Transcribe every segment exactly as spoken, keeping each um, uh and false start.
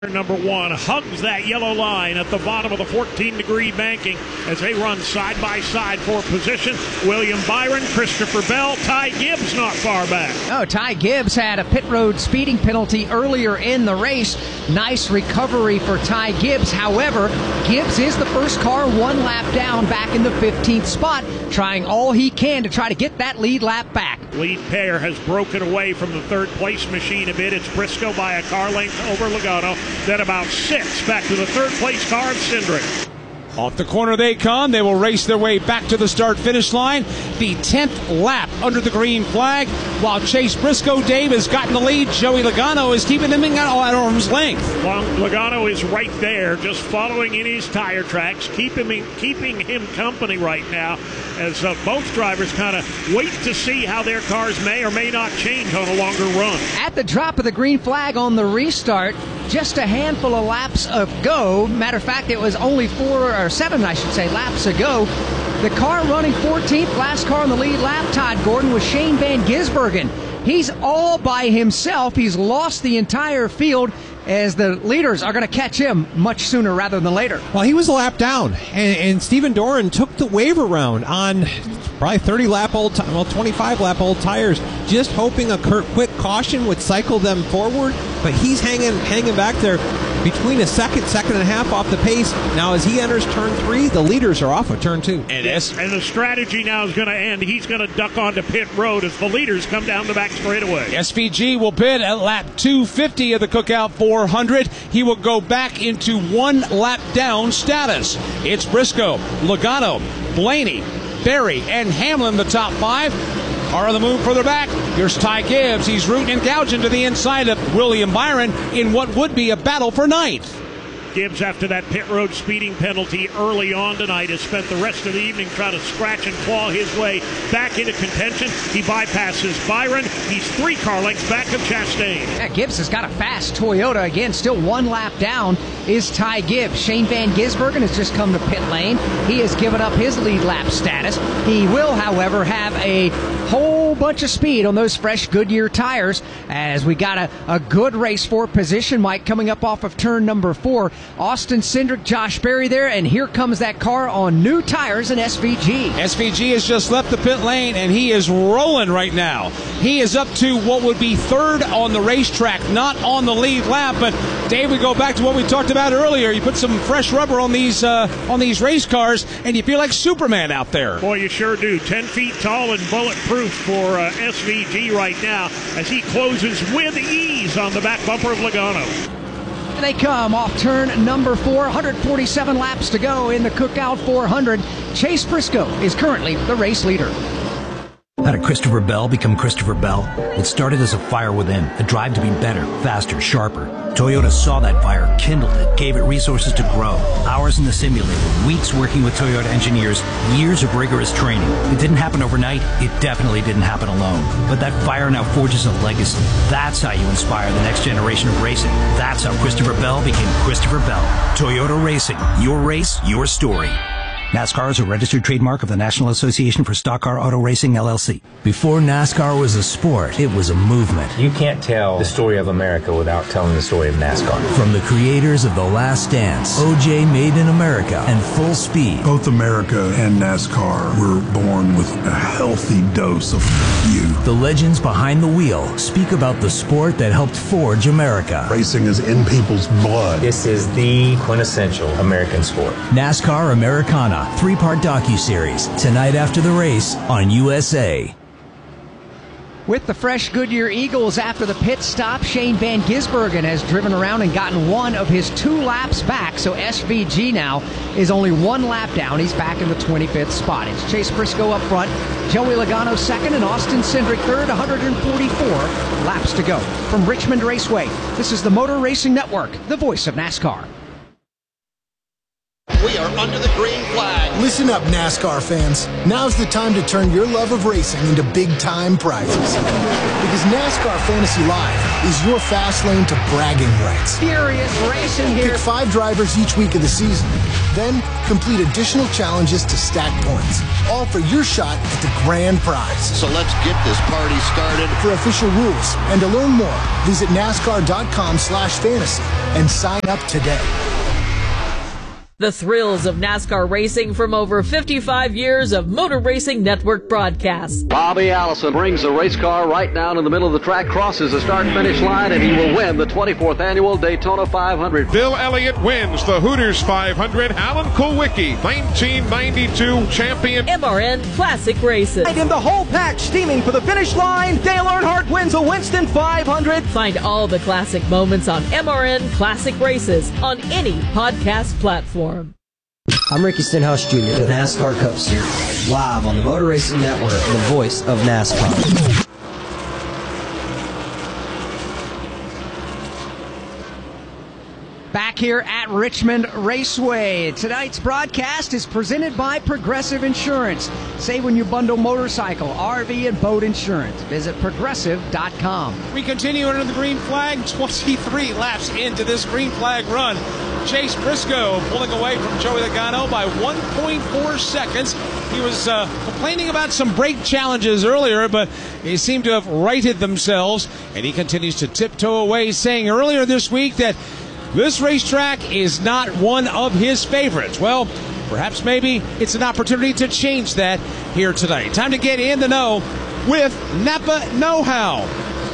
Number one hugs that yellow line at the bottom of the fourteen degree banking as they run side by side for position. William Byron, Christopher Bell, Ty Gibbs not far back. Oh, Ty Gibbs had a pit road speeding penalty earlier in the race. Nice recovery for Ty Gibbs. However, Gibbs is the first car one lap down back in the fifteenth spot, trying all he can to try to get that lead lap back. Lead pair has broken away from the third place machine a bit. It's Briscoe by a car length over Logano. Then about six back to the third place car of Cindric. Off the corner they come. They will race their way back to the start-finish line. The tenth lap under the green flag. While Chase Briscoe, Dave, has gotten the lead. Joey Logano is keeping him at arm's length. Well, Logano is right there, just following in his tire tracks, keeping him, keeping him company right now as uh, both drivers kind of wait to see how their cars may or may not change on a longer run. At the drop of the green flag on the restart, just a handful of laps ago, matter of fact, it was only four or seven, I should say, laps ago, the car running fourteenth, last car on the lead lap, Todd Gordon, was Shane Van Gisbergen. He's all by himself. He's lost the entire field as the leaders are going to catch him much sooner rather than later. Well, he was a lap down, and, and Stephen Doran took the wave around on probably thirty lap old, well, twenty-five lap old tires, just hoping a quick caution would cycle them forward. But he's hanging, hanging back there between a second, second and a half off the pace. Now, as he enters turn three, the leaders are off of turn two. And, yes, and the strategy now is going to end. He's going to duck onto pit road as the leaders come down the back straightaway. S V G will pit at lap two fifty of the Cookout four hundred. He will go back into one lap down status. It's Briscoe, Logano, Blaney, Berry, and Hamlin, the top five. Are on the move further back. Here's Ty Gibbs. He's rooting and gouging to the inside of William Byron in what would be a battle for ninth. Gibbs, after that pit road speeding penalty early on tonight, has spent the rest of the evening trying to scratch and claw his way back into contention. He bypasses Byron. He's three car lengths back of Chastain. Yeah, Gibbs has got a fast Toyota. Again, still one lap down is Ty Gibbs. Shane Van Gisbergen has just come to pit lane. He has given up his lead lap status. He will, however, have a whole bunch of speed on those fresh Goodyear tires as we got a, a good race for position, Mike, coming up off of turn number four. Austin Cindric, Josh Berry there, and here comes that car on new tires in S V G. S V G has just left the pit lane, and he is rolling right now. He is up to what would be third on the racetrack, not on the lead lap. But, Dave, we go back to what we talked about earlier. You put some fresh rubber on these uh, on these race cars, and you feel like Superman out there. Boy, you sure do. Ten feet tall and bulletproof for uh, S V G right now as he closes with ease on the back bumper of Logano. They come off turn number four, one hundred forty-seven laps to go in the Cookout four hundred. Chase Briscoe is currently the race leader. How did Christopher Bell become Christopher Bell? It started as a fire within, a drive to be better, faster, sharper. Toyota saw that fire, kindled it, gave it resources to grow. Hours in the simulator, weeks working with Toyota engineers, years of rigorous training. It didn't happen overnight. It definitely didn't happen alone. But that fire now forges a legacy. That's how you inspire the next generation of racing. That's how Christopher Bell became Christopher Bell. Toyota Racing. Your race, your story. NASCAR is a registered trademark of the National Association for Stock Car Auto Racing, L L C. Before NASCAR was a sport, it was a movement. You can't tell the story of America without telling the story of NASCAR. From the creators of The Last Dance, O J Made in America, and Full Speed. Both America and NASCAR were born with a healthy dose of you. The legends behind the wheel speak about the sport that helped forge America. Racing is in people's blood. This is the quintessential American sport. NASCAR Americana. Three-part docuseries, tonight after the race on U S A. With the fresh Goodyear Eagles after the pit stop, Shane Van Gisbergen has driven around and gotten one of his two laps back, so S V G now is only one lap down. He's back in the twenty-fifth spot. It's Chase Briscoe up front, Joey Logano second, and Austin Cindric third, one hundred forty-four laps to go. From Richmond Raceway, this is the Motor Racing Network, the voice of NASCAR. We are under the green flag. Listen up, NASCAR fans. Now's the time to turn your love of racing into big-time prizes. Because NASCAR Fantasy Live is your fast lane to bragging rights. Furious racing here. Pick five drivers each week of the season. Then complete additional challenges to stack points. All for your shot at the grand prize. So let's get this party started. For official rules and to learn more, visit NASCAR.com slash fantasy and sign up today. The thrills of NASCAR racing from over fifty-five years of Motor Racing Network broadcasts. Bobby Allison brings the race car right down in the middle of the track, crosses the start-finish line, and he will win the twenty-fourth Annual Daytona five hundred. Bill Elliott wins the Hooters five hundred. Alan Kulwicki, nineteen ninety-two champion. M R N Classic Races. And in the whole pack, steaming for the finish line, Dale Earnhardt wins a Winston five hundred. Find all the classic moments on M R N Classic Races on any podcast platform. I'm Ricky Stenhouse Junior The NASCAR Cup Series, live on the Motor Racing Network, the voice of NASCAR. Back here at Richmond Raceway. Tonight's broadcast is presented by Progressive Insurance. Save when you bundle motorcycle, R V, and boat insurance. Visit progressive dot com. We continue under the green flag. twenty-three laps into this green flag run. Chase Briscoe pulling away from Joey Logano by one point four seconds. He was uh, complaining about some brake challenges earlier, but they seem to have righted themselves, and he continues to tiptoe away, saying earlier this week that this racetrack is not one of his favorites. Well, perhaps maybe it's an opportunity to change that here tonight. Time to get in the know with Napa Know-How.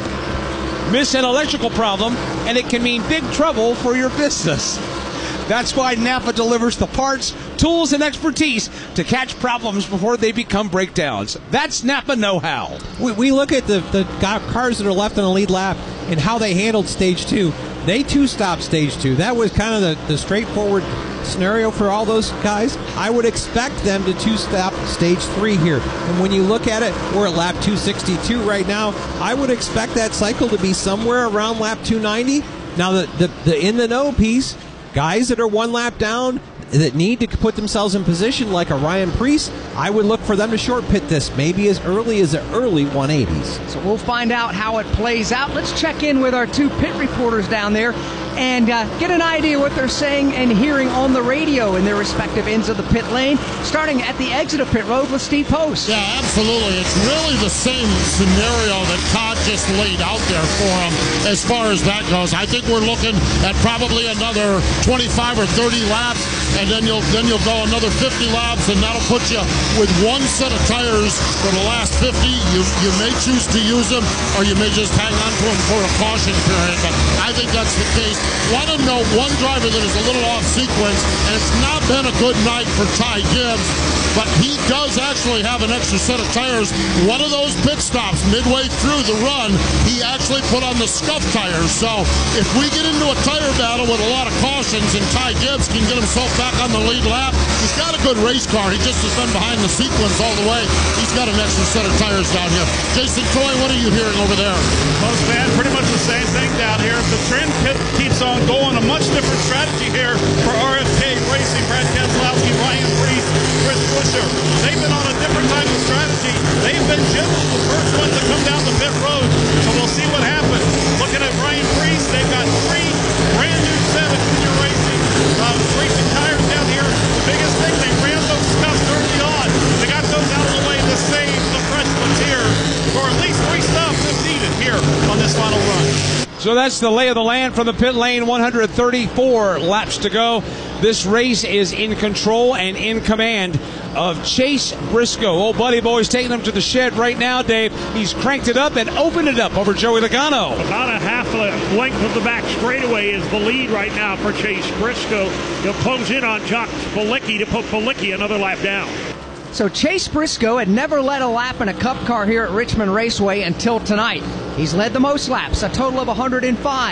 Miss an electrical problem, and it can mean big trouble for your business. That's why Napa delivers the parts, tools, and expertise to catch problems before they become breakdowns. That's Napa Know-How. We, we look at the, the cars that are left on the lead lap and how they handled stage two. They too stopped stage two. That was kind of the, the straightforward scenario for all those guys. I would expect them to two stop stage three here. And when you look at it, we're at lap two sixty-two right now. I would expect that cycle to be somewhere around lap two ninety. Now, the, the, the in the know piece, guys that are one lap down, that need to put themselves in position like a Ryan Preece, I would look for them to short pit this, maybe as early as the early one eighties. So we'll find out how it plays out. Let's check in with our two pit reporters down there and uh, get an idea what they're saying and hearing on the radio in their respective ends of the pit lane, starting at the exit of pit road with Steve Post. Yeah, absolutely. It's really the same scenario that Todd just laid out there for him as far as that goes. I think we're looking at probably another twenty-five or thirty laps, and then you'll then you'll go another fifty laps, and that'll put you with one set of tires for the last fifty. You you may choose to use them, or you may just hang on to them for a caution period, but I think that's the case. Want to know one driver that is a little off sequence, and it's not been a good night for Ty Gibbs, but he does actually have an extra set of tires. One of those pit stops midway through the run, he actually put on the scuff tires. So if we get into a tire battle with a lot of cautions and Ty Gibbs can get himself back on the lead lap, he's got a good race car. He just has been behind the sequence all the way. He's got an extra set of tires down here. Jason Troy, what are you hearing over there? Most man, pretty much the same thing down here. The trend keeps on going. A much different strategy here for R F K Racing. Brad Keselowski, Ryan Preece, Chris Buescher. They've been on a different type of strategy. They've been gentle, the first ones to come down the pit road. So we'll see what happens. Looking at Ryan Preece, they've got three brand new set of junior racing uh, racing tires down here. The biggest thing, they ran those scuffs early on. They got those out of the way to save the fresh ones here for at least three stops if needed here on this final run. So that's the lay of the land from the pit lane. one hundred thirty-four laps to go. This race is in control and in command of Chase Briscoe. Old Buddy Boy's taking him to the shed right now, Dave. He's cranked it up and opened it up over Joey Logano. About a half length of the back straightaway is the lead right now for Chase Briscoe. He'll close in on Jock Bilicki to put Bilicki another lap down. So Chase Briscoe had never led a lap in a Cup car here at Richmond Raceway until tonight. He's led the most laps, a total of one hundred five.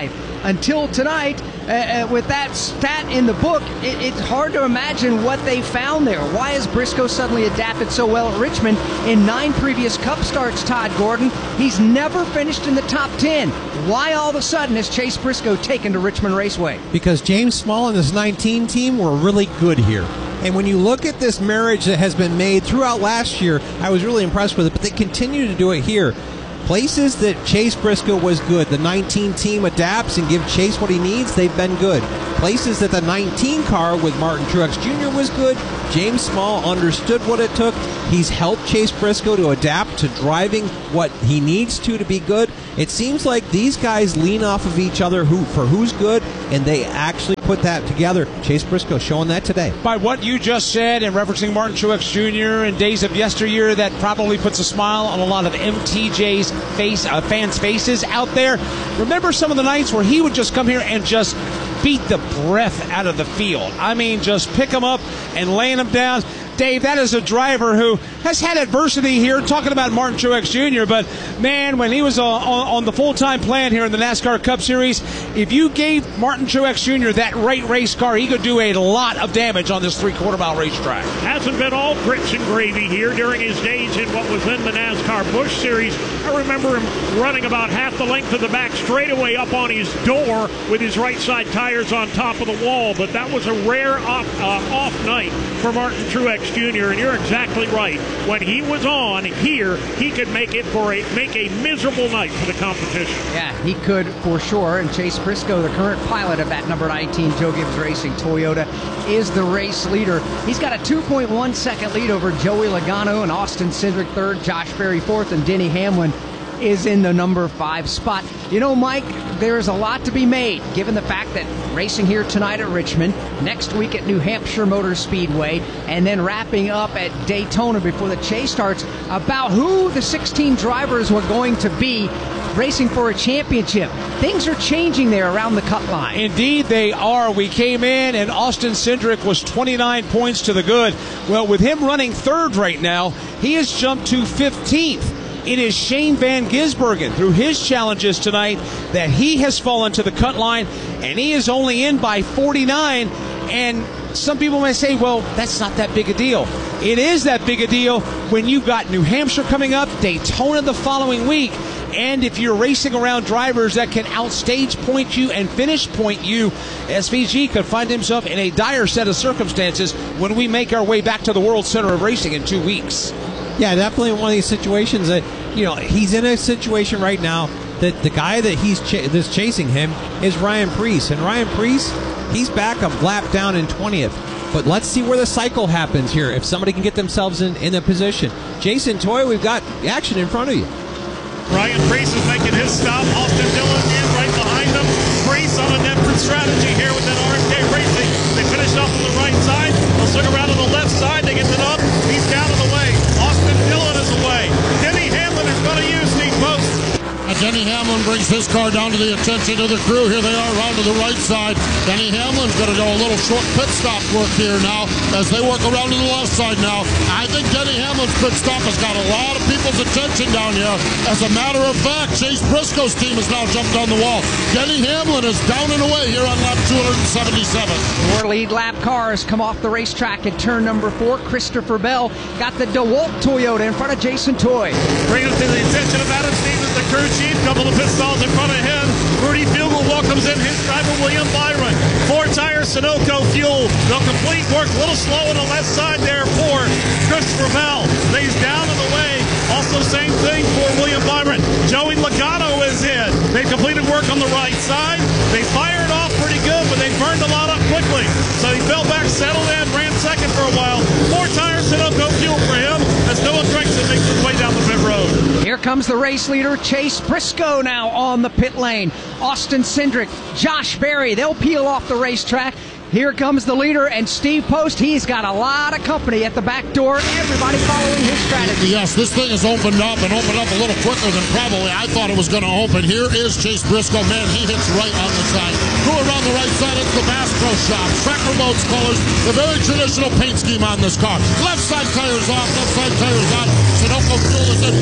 until tonight, uh, with that stat in the book, it, it's hard to imagine what they found there. Why has Briscoe suddenly adapted so well at Richmond? In nine previous Cup starts, Todd Gordon, he's never finished in the top ten. Why all of a sudden has Chase Briscoe taken to Richmond Raceway? Because James Small and this nineteen team were really good here. And when you look at this marriage that has been made throughout last year, I was really impressed with it, but they continue to do it here. Places that Chase Briscoe was good, the nineteen team adapts and give Chase what he needs, they've been good. Places that the nineteen car with Martin Truex Junior was good, James Small understood what it took. He's helped Chase Briscoe to adapt to driving what he needs to to be good. It seems like these guys lean off of each other who for who's good, and they actually put that together. Chase Briscoe showing that today. By what you just said and referencing Martin Truex Junior and days of yesteryear, that probably puts a smile on a lot of M T J's face, uh, fans' faces out there. Remember some of the nights where he would just come here and just beat the breath out of the field. I mean, just pick them up and laying them down. Dave, that is a driver who has had adversity here, talking about Martin Truex Junior, but man, when he was on, on the full-time plan here in the NASCAR Cup Series, if you gave Martin Truex Junior that right race car, he could do a lot of damage on this three-quarter mile racetrack. Hasn't been all grits and gravy here during his days in what was then the NASCAR Busch Series. I remember him running about half the length of the back straightaway up on his door with his right side tires on top of the wall, but that was a rare off, uh, off night for Martin Truex Junior, and you're exactly right. When he was on here, he could make it for a make a miserable night for the competition. Yeah, he could for sure. And Chase Briscoe, the current pilot of that number nineteen Joe Gibbs Racing Toyota, is the race leader. He's got a two point one second lead over Joey Logano and Austin Cindric third, Josh Berry fourth, and Denny Hamlin is in the number five spot. You know, Mike, there's a lot to be made given the fact that racing here tonight at Richmond, next week at New Hampshire Motor Speedway, and then wrapping up at Daytona before the chase starts, about who the sixteen drivers were going to be racing for a championship. Things are changing there around the cut line. Indeed they are. We came in and Austin Cindric was twenty-nine points to the good. Well, with him running third right now, he has jumped to fifteenth. It is Shane Van Gisbergen, through his challenges tonight, that he has fallen to the cut line, and he is only in by forty-nine. And some people may say, well, that's not that big a deal. It is that big a deal when you've got New Hampshire coming up, Daytona the following week, and if you're racing around drivers that can outstage point you and finish point you, S V G could find himself in a dire set of circumstances when we make our way back to the World Center of Racing in two weeks. Yeah, definitely one of these situations that, you know, he's in a situation right now that the guy that he's ch- that's chasing him is Ryan Preece. And Ryan Preece, he's back a lap down in twentieth. But let's see where the cycle happens here, if somebody can get themselves in, in a position. Jason Toy, we've got action in front of you. Ryan Preece is making his stop. Austin Dillon in right behind him. Preece on a different strategy here with that R M K Racing. They finished off on the right side. They'll swing around on the left side. They get it up. He's down and away. Austin Dillon is away. Denny Hamlin is going to use Steve Post. And Denny Hamlin brings his car down to the attention of the crew. Here they are around to the right side. Denny Hamlin's going to go a little short pit stop work here now as they work around to the left side now. I think Denny Hamlin's pit stop has got a lot of people's attention down here. As a matter of fact, Chase Briscoe's team has now jumped on the wall. Denny Hamlin is down and away here on lap two seventy-seven. Four lead lap cars come off the racetrack at turn number four. Christopher Bell got the DeWalt Toyota in front of Jason Toy. Bring it to the attention of Adam Stevens, the crew chief. Couple of pit stalls in front of him. Rudy Fugle welcomes in his driver, William Byron. Four tires, Sunoco fuel. They'll complete work a little slow on the left side there for Christopher Bell. Lays down and away. Also same thing for William Byron. Joey Logano is in. They completed work on the right side. They fired off pretty good, but they burned a lot up quickly. So he fell back, settled in, ran second for a while. Four tires, Sunoco fuel for him as Noah Gragson makes his way down the pit road. Here comes the race leader, Chase Briscoe, now on the pit lane. Austin Cindric, Josh Berry, they'll peel off the racetrack. Here comes the leader, and Steve Post. He's got a lot of company at the back door. Everybody following his strategy. Yes, this thing has opened up and opened up a little quicker than probably I thought it was going to open. Here is Chase Briscoe. Man, he hits right on the side. Go around the right side. It's the Bass Pro Shop. Tracker Boats colors. The very traditional paint scheme on this car. Left side tires off. Left side tires on. Sunoco fuel is in. Oh!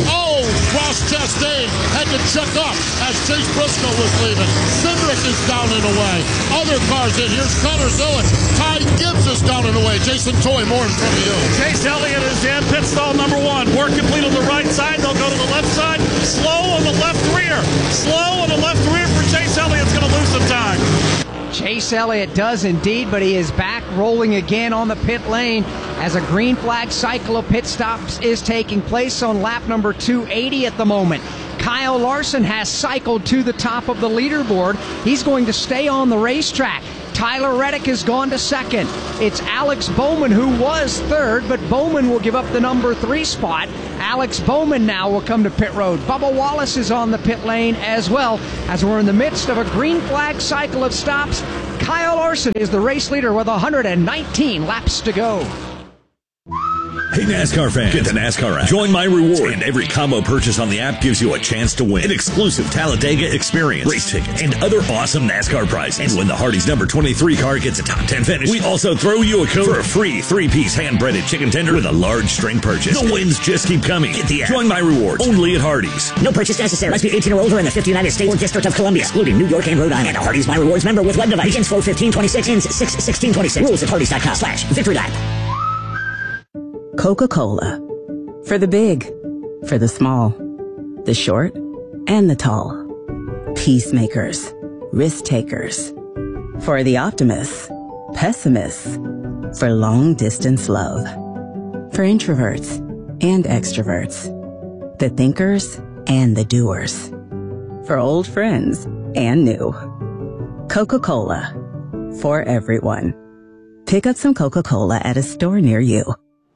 Ross Chastain had to check up as Chase Briscoe was leaving. Cindric is down and away. Other cars in. Here's Connor Zillett. Ty Gibbs is down and away. Jason Toy, more in front of you. Chase Elliott is in pit stall number one. Work complete on the right side. They'll go to the left side. Slow on the left rear. Slow on the left rear for Chase Elliott's going to lose some time. Chase Elliott does indeed, but he is back rolling again on the pit lane as a green flag cycle of pit stops is taking place on lap number two eighty at the moment. Kyle Larson has cycled to the top of the leaderboard. He's going to stay on the racetrack. Tyler Reddick has gone to second. It's Alex Bowman who was third, but Bowman will give up the number three spot. Alex Bowman now will come to pit road. Bubba Wallace is on the pit lane as well as we're in the midst of a green flag cycle of stops. Kyle Larson is the race leader with one hundred nineteen laps to go. Hey NASCAR fans, get the NASCAR app. Join My Reward, and every combo purchase on the app gives you a chance to win an exclusive Talladega experience, race tickets, and other awesome NASCAR prizes. And when the Hardee's number twenty-three car gets a top ten finish, we also throw you a code for a free three-piece hand-breaded chicken tender with a large string purchase. The wins just keep coming. Get the app. Join My Reward, only at Hardee's. No purchase necessary. Must be eighteen or older in the fifth United States or District of Columbia, excluding New York and Rhode Island. And a Hardee's My Rewards member with web device. Begins four fifteen twenty-six, ends six sixteen twenty-six. Rules at Hardee's.com slash Victory Lap. Coca-Cola. For the big, for the small, the short, and the tall. Peacemakers, risk takers. For the optimists, pessimists. For long distance love. For introverts and extroverts. The thinkers and the doers. For old friends and new. Coca-Cola. For everyone. Pick up some Coca-Cola at a store near you.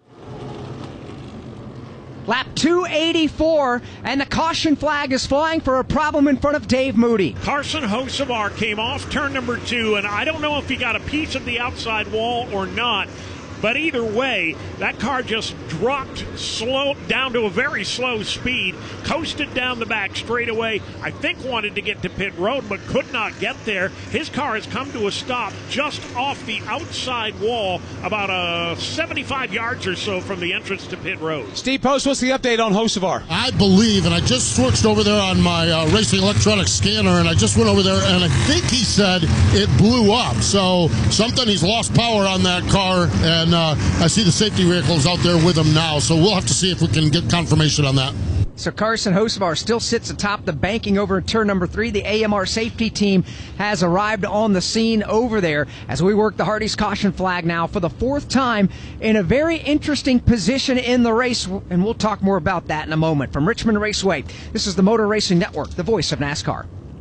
Lap two eighty-four, and the caution flag is flying for a problem in front of Dave Moody. Carson Hocevar came off turn number two, and I don't know if he got a piece of the outside wall or not. But either way, that car just dropped slow down to a very slow speed, coasted down the back straightaway. I think wanted to get to pit road, but could not get there. His car has come to a stop just off the outside wall, about uh, seventy-five yards or so from the entrance to pit road. Steve Post, what's the update on Hocevar? I believe, and I just switched over there on my uh, racing electronic scanner, and I just went over there, and I think he said it blew up. So something, he's lost power on that car, and uh, I see the safety vehicles out there with him now. So we'll have to see if we can get confirmation on that. So Carson Hocevar still sits atop the banking over turn number three. The A M R safety team has arrived on the scene over there as we work the Hardee's caution flag now for the fourth time in a very interesting position in the race, and we'll talk more about that in a moment. From Richmond Raceway, this is the Motor Racing Network, the voice of NASCAR.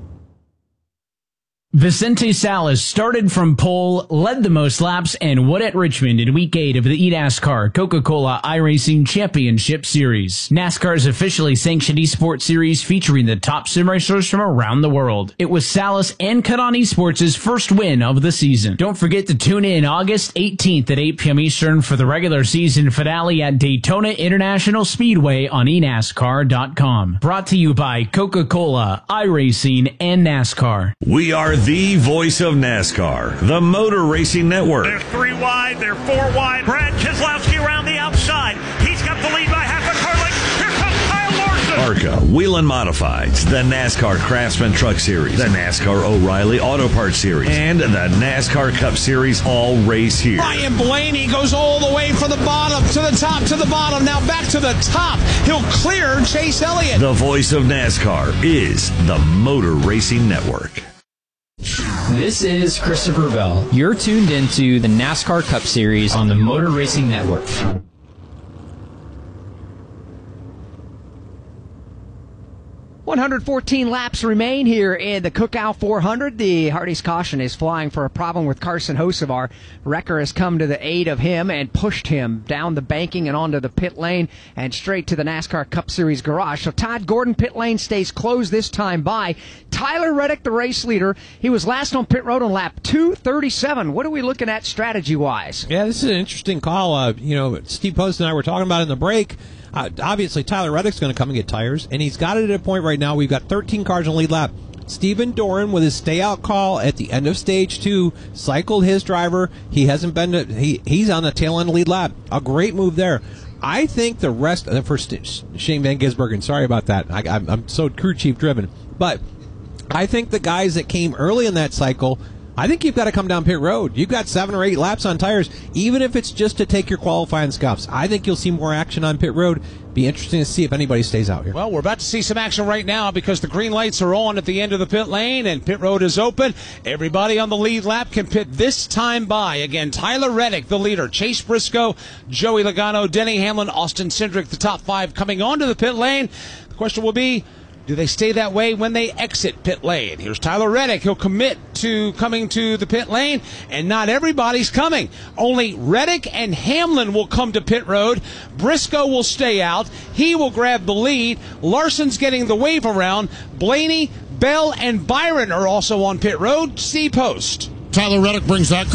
Vicente Salas started from pole, led the most laps, and won at Richmond in Week eight of the eNASCAR Coca-Cola iRacing Championship Series. NASCAR's officially sanctioned eSports series featuring the top sim racers from around the world. It was Salas and Cut On Esports' first win of the season. Don't forget to tune in August eighteenth at eight p.m. Eastern for the regular season finale at Daytona International Speedway on e NASCAR dot com. Brought to you by Coca-Cola, iRacing, and NASCAR. We are the voice of NASCAR, the Motor Racing Network. They're three wide, they're four wide. Brad Keselowski around the outside. He's got the lead by half a car length. Here comes Kyle Larson. ARCA Whelen Modifieds, the NASCAR Craftsman Truck Series, the NASCAR O'Reilly Auto Parts Series, and the NASCAR Cup Series all race here. Ryan Blaney goes all the way from the bottom to the top to the bottom. Now back to the top. He'll clear Chase Elliott. The voice of NASCAR is the Motor Racing Network. This is Christopher Bell. You're tuned into the NASCAR Cup Series on the Motor Racing Network. one hundred fourteen laps remain here in the Cookout four hundred. The Hardee's caution is flying for a problem with Carson Hocevar. Wrecker has come to the aid of him and pushed him down the banking and onto the pit lane and straight to the NASCAR Cup Series garage. So Todd Gordon pit lane stays closed this time by Tyler Reddick, the race leader. He was last on pit road on lap two thirty-seven. What are we looking at strategy-wise? Yeah, this is an interesting call. Uh, you know, Steve Post and I were talking about it in the break. Uh, obviously, Tyler Reddick's going to come and get tires, and he's got it at a point right now. We've got thirteen cars on the lead lap. Stephen Doran, with his stay-out call at the end of stage two, cycled his driver. He hasn't been to, he he's on the tail end lead lap. A great move there. I think the rest, uh, for Shane Van Gisbergen, sorry about that. I, I'm, I'm so crew chief driven. But I think the guys that came early in that cycle, I think you've got to come down pit road. You've got seven or eight laps on tires, even if it's just to take your qualifying scuffs. I think you'll see more action on pit road. Be interesting to see if anybody stays out here. Well, we're about to see some action right now because the green lights are on at the end of the pit lane and pit road is open. Everybody on the lead lap can pit this time by. Again, Tyler Reddick, the leader, Chase Briscoe, Joey Logano, Denny Hamlin, Austin Cindric, the top five coming onto the pit lane. The question will be, do they stay that way when they exit pit lane? Here's Tyler Reddick. He'll commit to coming to the pit lane, and not everybody's coming. Only Reddick and Hamlin will come to pit road. Briscoe will stay out. He will grab the lead. Larson's getting the wave around. Blaney, Bell, and Byron are also on pit road. See post. Tyler Reddick brings that